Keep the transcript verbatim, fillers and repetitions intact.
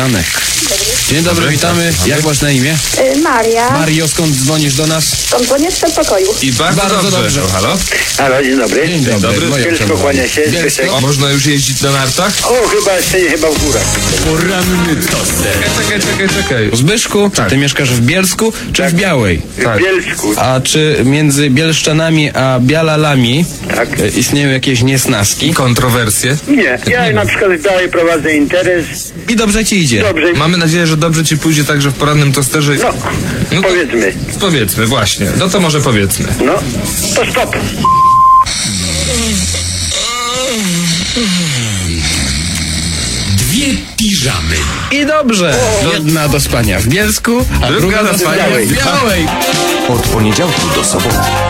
Anek. Dzień dobry, witamy. Jak masz na imię? Y, Maria. Mario, skąd dzwonisz do nas? Stąd dzwonię z przedpokoju. I bardzo, Bardzo dobrze. dobrze. No, halo? Halo, dzień dobry. Dzień dobry. dobry. Moje Bielsko przemówienie. kłania się, Bielsko? Zbyszek. A można już jeździć na nartach? O, chyba jeszcze nie, chyba w górach. Poranny toster. Czekaj, czekaj, czekaj. Zbyszku, Tak. ty mieszkasz w Bielsku czy w Białej? Tak. W Bielsku. A czy między Bielszczanami a Bialalami Tak. e, istnieją jakieś niesnaski? Kontrowersje? Nie, ja na przykład dalej prowadzę interes. I dobrze ci idzie. Dobrze. Mamy nadzieję, że dobrze ci pójdzie także w porannym tosterze. No, No to- powiedzmy. Powiedzmy, właśnie. No to może powiedzmy. No, to stop. Dwie piżamy. I dobrze. Jedna do spania w Bielsku, a Druga druga do do spania Białej. w Białej. Od poniedziałku do soboty